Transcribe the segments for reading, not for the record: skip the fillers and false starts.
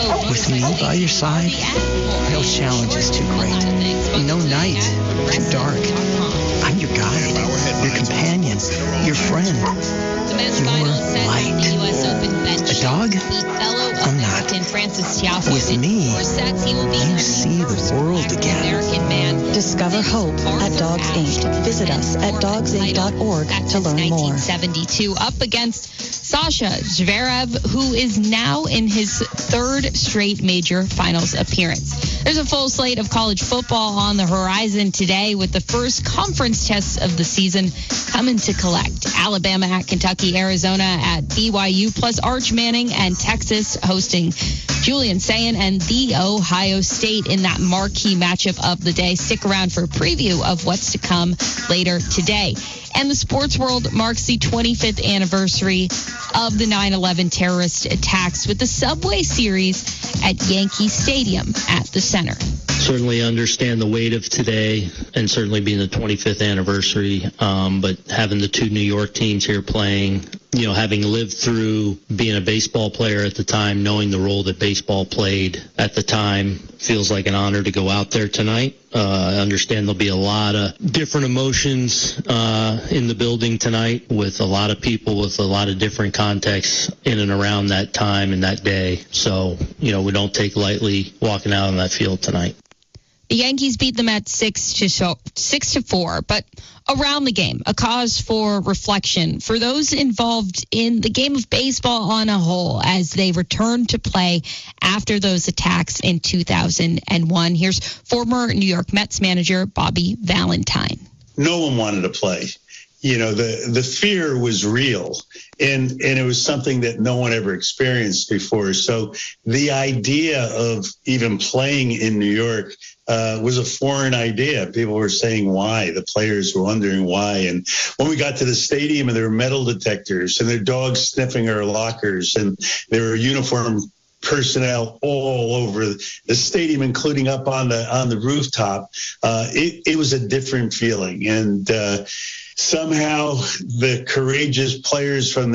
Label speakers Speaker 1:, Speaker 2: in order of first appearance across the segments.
Speaker 1: With me by your side, no challenge is too great. No night too dark. I'm your guide, your companion, your friend, your light. A dog? I'm not. With me, you see the world again.
Speaker 2: Discover hope at Dogs Inc. Visit us at dogsinc.org to learn more.
Speaker 3: 1972 up against Sasha Zverev, who is now in his third straight major finals appearance. There's a full slate of college football on the horizon today with the first conference tests of the season coming to collect. Alabama at Kentucky, Arizona at BYU, plus Arch Manning and Texas hosting Julian Sayin and the Ohio State in that marquee matchup of the day. Stick around for a preview of what's to come later today. And the sports world marks the 25th anniversary of the 9/11 terrorist attacks with the Subway Series at Yankee Stadium at the center.
Speaker 4: Certainly understand the weight of today and certainly being the 25th anniversary, but having the two New York teams here playing, having lived through being a baseball player at the time, knowing the role that baseball played at the time, feels like an honor to go out there tonight. I understand there'll be a lot of different emotions in the building tonight with a lot of people with a lot of different contexts in and around that time and that day. So, we don't take lightly walking out on that field tonight.
Speaker 3: The Yankees beat the Mets 6-4, but around the game, a cause for reflection for those involved in the game of baseball on a whole as they return to play after those attacks in 2001. Here's former New York Mets manager Bobby Valentine.
Speaker 5: No one wanted to play. The fear was real, and it was something that no one ever experienced before. So the idea of even playing in New York was a foreign idea. People were saying why. The players were wondering why. And when we got to the stadium and there were metal detectors and there were dogs sniffing our lockers and there were uniformed personnel all over the stadium, including up on the rooftop, it was a different feeling. And somehow the courageous players from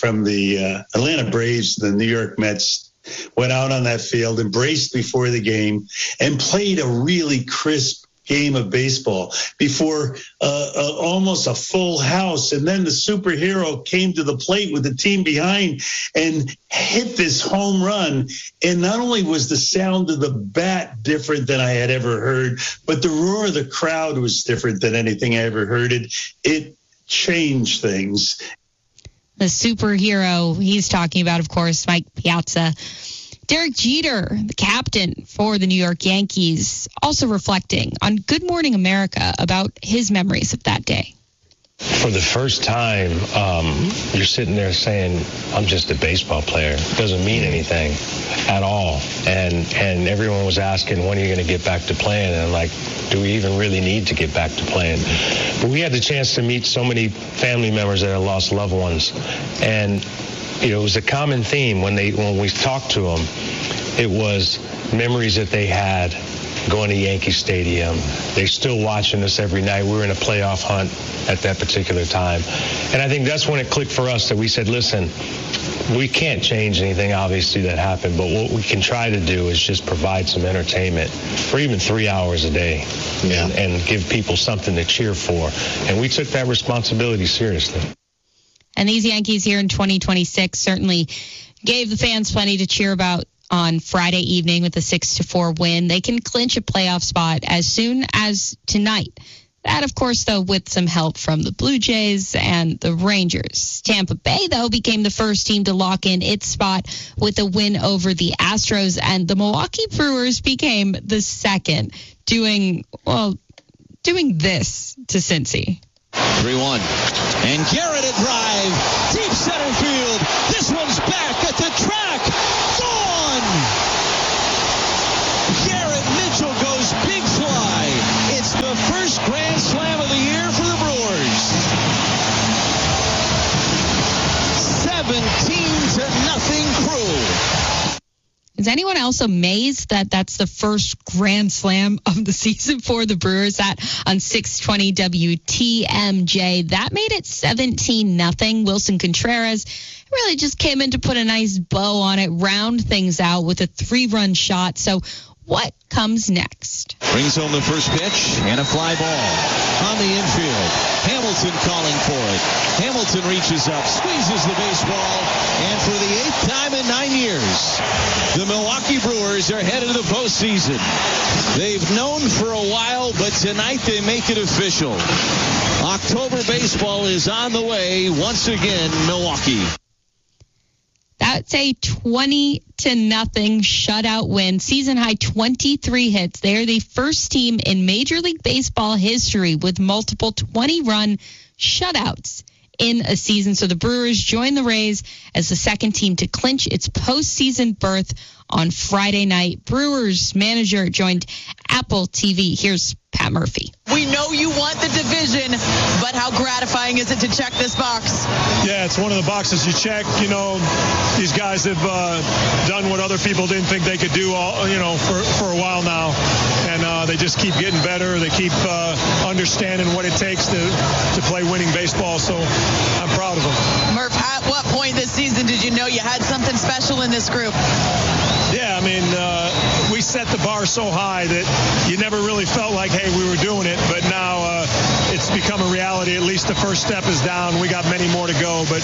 Speaker 5: the Atlanta Braves, the New York Mets, went out on that field, embraced before the game, and played a really crisp game of baseball before almost a full house. And then the superhero came to the plate with the team behind and hit this home run. And not only was the sound of the bat different than I had ever heard, but the roar of the crowd was different than anything I ever heard. It changed things.
Speaker 3: The superhero he's talking about, of course, Mike Piazza. Derek Jeter, the captain for the New York Yankees, also reflecting on Good Morning America about his memories of that day.
Speaker 6: For the first time, you're sitting there saying, I'm just a baseball player. It doesn't mean anything at all. And everyone was asking, when are you going to get back to playing? And I'm like, do we even really need to get back to playing? But we had the chance to meet so many family members that had lost loved ones. And it was a common theme when we talked to them. It was memories that they had going to Yankee Stadium. They're still watching us every night. We were in a playoff hunt at that particular time. And I think that's when it clicked for us that we said, listen, we can't change anything, obviously, that happened, but what we can try to do is just provide some entertainment for even 3 hours a day and give people something to cheer for. And we took that responsibility seriously.
Speaker 3: And these Yankees here in 2026 certainly gave the fans plenty to cheer about on Friday evening with a 6-4 win. They can clinch a playoff spot as soon as tonight. That, of course, though, with some help from the Blue Jays and the Rangers. Tampa Bay, though, became the first team to lock in its spot with a win over the Astros, and the Milwaukee Brewers became the second, doing this to Cincy.
Speaker 7: 3-1. And Garrett a drive. Deep center field. This one's back at the track. Gone! Garrett Mitchell goes big fly. It's the first grand slam of the year for the Brewers. 17-0 Crew.
Speaker 3: Is anyone else amazed that that's the first grand slam of the season for the Brewers? That on 620 WTMJ. That made it 17-0. Wilson Contreras really just came in to put a nice bow on it, round things out with a 3-run shot. So what comes next?
Speaker 7: Brings home the first pitch and a fly ball on the infield. Hamilton calling for it. Hamilton reaches up, squeezes the baseball, and for the 8th time in 9 years, the Milwaukee Brewers are headed to the postseason. They've known for a while, but tonight they make it official. October baseball is on the way once again, Milwaukee.
Speaker 3: That's a 20-0 shutout win. Season high 23 hits. They are the first team in Major League Baseball history with multiple 20-run shutouts in a season. So the Brewers join the Rays as the second team to clinch its postseason berth on Friday night. Brewers manager joined Apple TV. Here's Pat Murphy.
Speaker 8: We know you want the division, but how gratifying is it to check this box?
Speaker 9: Yeah, it's one of the boxes you check. You know, these guys have done what other people didn't think they could do, for a while now. And they just keep getting better. They keep understanding what it takes to play winning baseball. So I'm proud of them.
Speaker 8: Murph, at what point this season did you know you had something special in this group?
Speaker 9: Yeah, I mean, we set the bar so high that you never really felt like, hey, we were doing it. But now it's become a reality. At least the first step is down. We got many more to go, but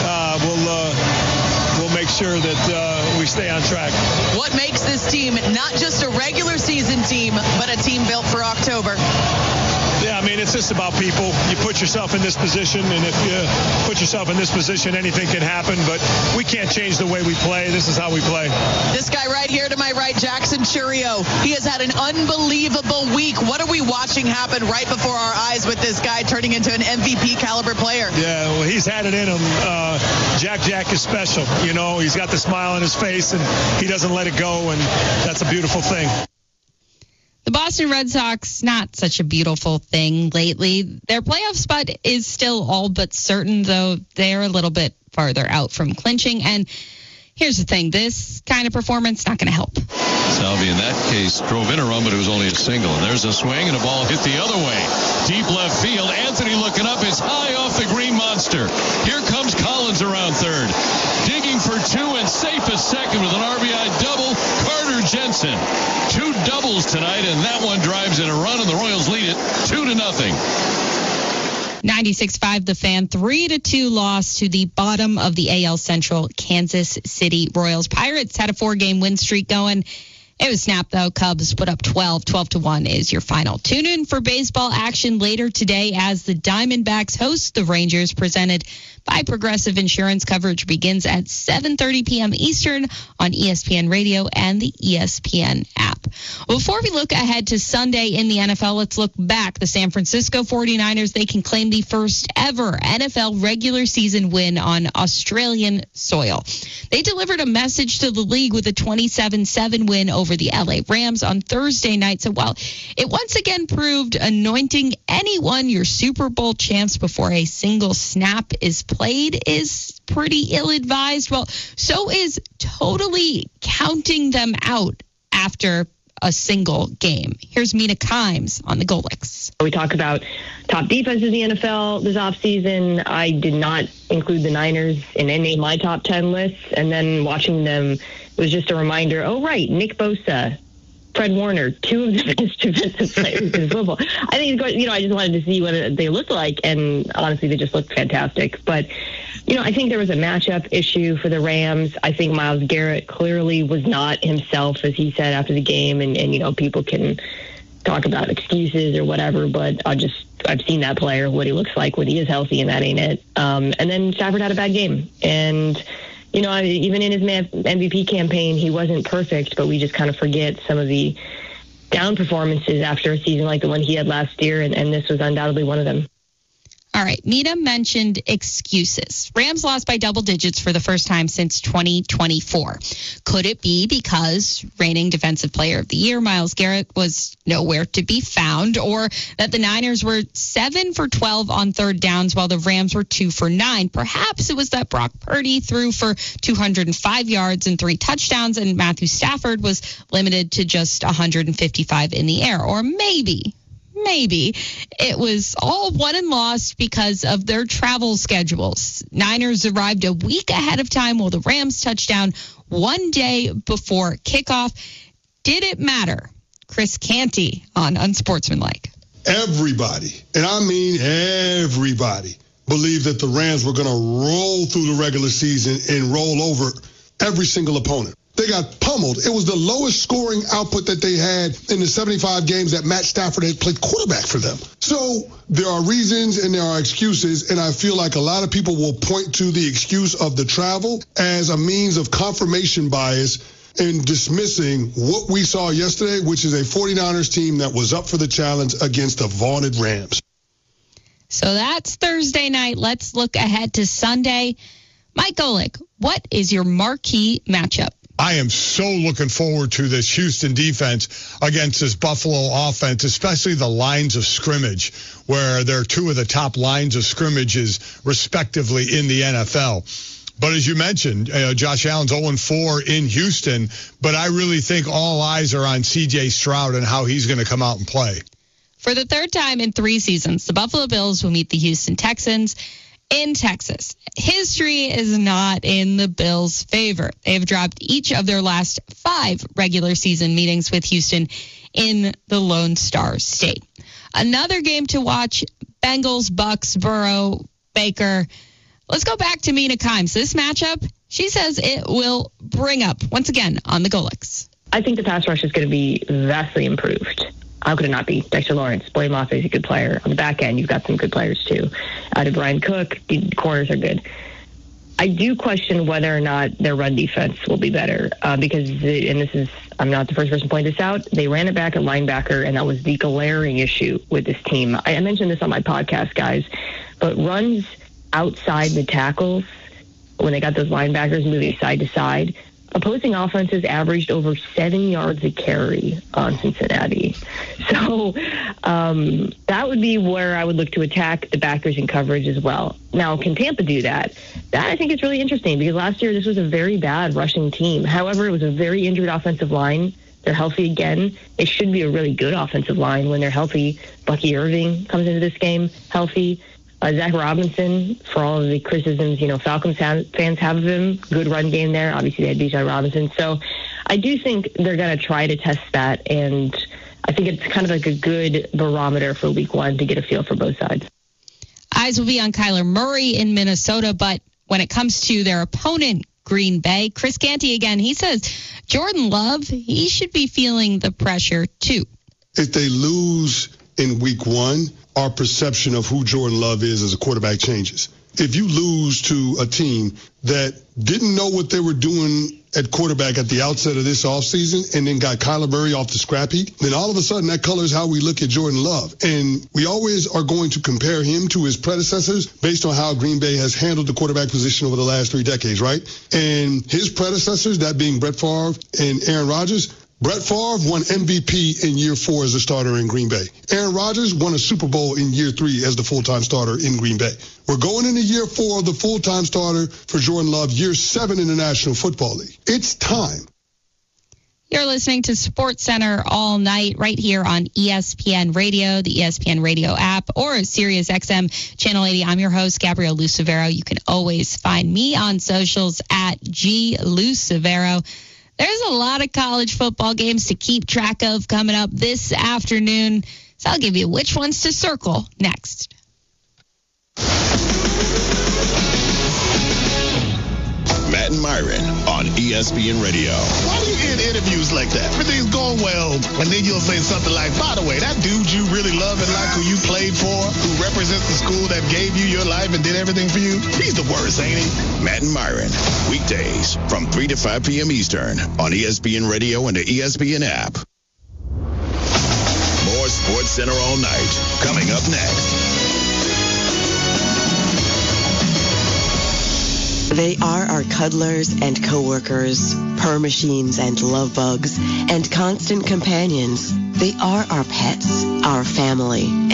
Speaker 9: we'll make sure that we stay on track.
Speaker 8: What makes this team not just a regular season team, but a team built for October?
Speaker 9: Yeah, I mean, it's just about people. You put yourself in this position, and if you put yourself in this position, anything can happen. But we can't change the way we play. This is how we play.
Speaker 8: This guy right here to my right, Jackson Chourio, he has had an unbelievable week. What are we watching happen right before our eyes with this guy turning into an MVP caliber player?
Speaker 9: Yeah, well, he's had it in him. Jack is special. You know, he's got the smile on his face, and he doesn't let it go, and that's a beautiful thing.
Speaker 3: The Boston Red Sox, not such a beautiful thing lately. Their playoff spot is still all but certain, though they're a little bit farther out from clinching. And here's the thing, this kind of performance not going to help.
Speaker 10: Salvi, in that case, drove in a run, but it was only a single. And there's a swing, and a ball hit the other way. Deep left field. Anthony looking up. It's high off the green monster. Here comes Collins around third. Digging for two and safe as second with an RBI double. Carter Jensen. 2 doubles tonight, and that one drives in a run, and the Royals lead it 2-0.
Speaker 3: 96.5 The Fan, 3-2 loss to the bottom of the AL Central Kansas City Royals. Pirates had a 4-game win streak going. It was snapped, though. Cubs put up 12-1 is your final. Tune in for baseball action later today as the Diamondbacks host the Rangers, presented by Progressive Insurance. Coverage begins at 7:30 p.m. Eastern on ESPN Radio and the ESPN app. Before we look ahead to Sunday in the NFL, let's look back. The San Francisco 49ers, they can claim the first ever NFL regular season win on Australian soil. They delivered a message to the league with a 27-7 win over the LA Rams on Thursday night. So while it once again proved anointing anyone your Super Bowl champs before a single snap is played is pretty ill-advised, well, so is totally counting them out after a single game. Here's Mina Kimes on the Golics.
Speaker 11: We talk about top defenses in the NFL this offseason. I did not include the Niners in any of my top 10 lists, and then watching them was just a reminder, oh, right, Nick Bosa, Fred Warner, 2 of the best defensive players in football. I think, I just wanted to see what they looked like, and honestly, they just looked fantastic. But, I think there was a matchup issue for the Rams. I think Myles Garrett clearly was not himself, as he said after the game, and people can talk about excuses or whatever, but I've seen that player, what he looks like when he is healthy, and that ain't it. And then Stafford had a bad game, and even in his MVP campaign, he wasn't perfect, but we just kind of forget some of the down performances after a season like the one he had last year, and this was undoubtedly one of them.
Speaker 3: All right. Mina mentioned excuses. Rams lost by double digits for the first time since 2024. Could it be because reigning Defensive Player of the Year, Myles Garrett, was nowhere to be found, or that the Niners were 7 for 12 on third downs while the Rams were 2 for 9? Perhaps it was that Brock Purdy threw for 205 yards and 3 touchdowns, and Matthew Stafford was limited to just 155 in the air. Or maybe it was all won and lost because of their travel schedules. Niners arrived a week ahead of time while the Rams touched down one day before kickoff. Did it matter? Chris Canty on Unsportsmanlike.
Speaker 12: Everybody, and I mean everybody, believed that the Rams were going to roll through the regular season and roll over every single opponent. They got pummeled. It was the lowest scoring output that they had in the 75 games that Matt Stafford had played quarterback for them. So there are reasons and there are excuses, and I feel like a lot of people will point to the excuse of the travel as a means of confirmation bias in dismissing what we saw yesterday, which is a 49ers team that was up for the challenge against the vaunted Rams.
Speaker 3: So that's Thursday night. Let's look ahead to Sunday. Mike Golick, what is your marquee matchup?
Speaker 13: I am so looking forward to this Houston defense against this Buffalo offense, especially the lines of scrimmage, where they're two of the top lines of scrimmages, respectively, in the NFL. But as you mentioned, Josh Allen's 0-4 in Houston, but I really think all eyes are on C.J. Stroud and how he's going to come out and play.
Speaker 3: For the third time in 3 seasons, the Buffalo Bills will meet the Houston Texans in Texas. History is not in the Bills' favor. They have dropped each of their last 5 regular season meetings with Houston in the Lone Star State. Another game to watch, Bengals, Bucks, Burrow, Baker. Let's go back to Mina Kimes. This matchup, she says it will bring up, once again, on the Golicks.
Speaker 11: I think the pass rush is going to be vastly improved. How could it not be? Dexter Lawrence, Blaine Maffa is a good player. On the back end, you've got some good players, too. To Brian Cook, the corners are good. I do question whether or not their run defense will be better because, I'm not the first person to point this out, they ran it back at linebacker, and that was the glaring issue with this team. I mentioned this on my podcast, guys, but runs outside the tackles, when they got those linebackers moving side to side, opposing offenses averaged over 7 yards a carry on Cincinnati. So that would be where I would look to attack the backers in coverage as well. Now, can Tampa do that? That I think is really interesting because last year this was a very bad rushing team. However, it was a very injured offensive line. They're healthy again. It should be a really good offensive line when they're healthy. Bucky Irving comes into this game healthy. Zach Robinson, for all of the criticisms, Falcons fans have of him, good run game there. Obviously, they had Bijan Robinson. So I do think they're going to try to test that, and I think it's kind of like a good barometer for week 1 to get a feel for both sides.
Speaker 3: Eyes will be on Kyler Murray in Minnesota, but when it comes to their opponent, Green Bay, Chris Canty again, he says Jordan Love, he should be feeling the pressure too.
Speaker 12: If they lose in week 1, our perception of who Jordan Love is as a quarterback changes. If you lose to a team that didn't know what they were doing at quarterback at the outset of this offseason and then got Kyler Murray off the scrap heap, then all of a sudden that colors how we look at Jordan Love. And we always are going to compare him to his predecessors based on how Green Bay has handled the quarterback position over the last 3 decades, right? And his predecessors, that being Brett Favre and Aaron Rodgers, Brett Favre won MVP in year 4 as a starter in Green Bay. Aaron Rodgers won a Super Bowl in year 3 as the full-time starter in Green Bay. We're going into year 4 of the full-time starter for Jordan Love, year 7 in the National Football League. It's time.
Speaker 3: You're listening to SportsCenter all night right here on ESPN Radio, the ESPN Radio app, or Sirius XM Channel 80. I'm your host, Gabrielle Lucevero. You can always find me on socials at @GLucevero. There's a lot of college football games to keep track of coming up this afternoon, so I'll give you which ones to circle next.
Speaker 14: Matt and Myron on ESPN Radio.
Speaker 15: Why do you end interviews like that? Everything's going well, and then you'll say something like, by the way, that dude you really love and like who you played for, who represents the school that gave you your life and did everything for you, he's the worst, ain't he?
Speaker 14: Matt and Myron, weekdays from 3 to 5 p.m. Eastern on ESPN Radio and the ESPN app. More SportsCenter all night, coming up next.
Speaker 16: They are our cuddlers and coworkers, purr machines and love bugs, and constant companions. They are our pets, our family.